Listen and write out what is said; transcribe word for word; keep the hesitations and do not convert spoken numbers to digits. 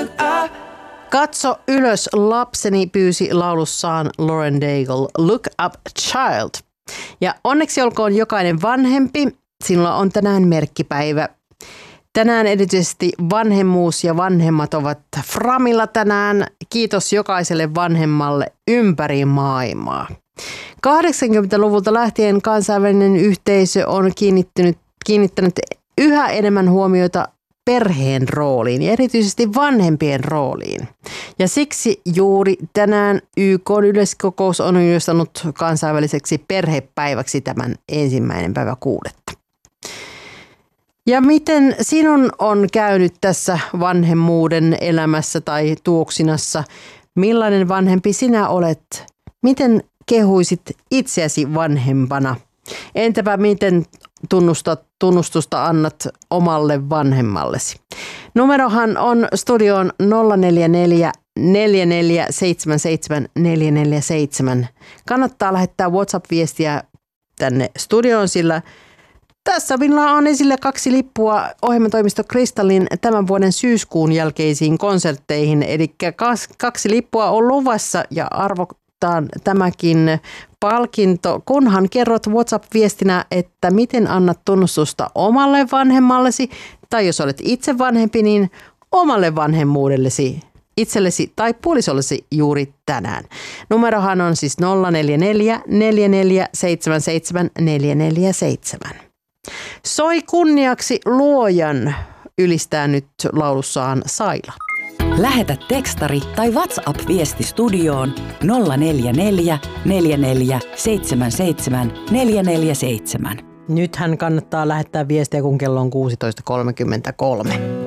look up. Katso ylös, lapseni, pyysi laulussaan Lauren Daigle, Look Up Child. Ja onneksi olkoon jokainen vanhempi, sinulla on tänään merkkipäivä. Tänään erityisesti vanhemmuus ja vanhemmat ovat framilla tänään. Kiitos jokaiselle vanhemmalle ympäri maailmaa. kahdeksankymmentäluvulta lähtien kansainvälinen yhteisö on kiinnittänyt, kiinnittänyt yhä enemmän huomiota perheen rooliin ja erityisesti vanhempien rooliin. Ja siksi juuri tänään Y K:n yleiskokous on julistanut kansainväliseksi perhepäiväksi tämän ensimmäinen päivä kuudetta. Ja miten sinun on käynyt tässä vanhemmuuden elämässä tai tuoksinassa? Millainen vanhempi sinä olet? Miten kehuisit itseäsi vanhempana? Entäpä miten tunnustat, tunnustusta annat omalle vanhemmallesi? Numerohan on studioon nolla neljä neljä, neljä neljä seitsemän seitsemän, neljä neljä seitsemän. Kannattaa lähettää WhatsApp-viestiä tänne studioon, sillä tässä minulla on esillä kaksi lippua ohjelmatoimisto Kristallin tämän vuoden syyskuun jälkeisiin konsertteihin. Eli kaksi lippua on luvassa ja arvotaan tämäkin palkinto, kunhan kerrot WhatsApp-viestinä, että miten annat tunnustusta omalle vanhemmallesi, tai jos olet itse vanhempi, niin omalle vanhemmuudellesi, itsellesi tai puolisollesi juuri tänään. Numerohan on siis nolla neljä neljä, neljä neljä seitsemän seitsemän, neljä neljä seitsemän. Soi kunniaksi luojan, ylistää nyt laulussaan Saila. Lähetä tekstari tai WhatsApp-viesti studioon nolla neljä neljä, neljä neljä seitsemän seitsemän, neljä neljä seitsemän. Nythän kannattaa lähettää viestiä, kun kello on kuusitoista kolmekymmentäkolme.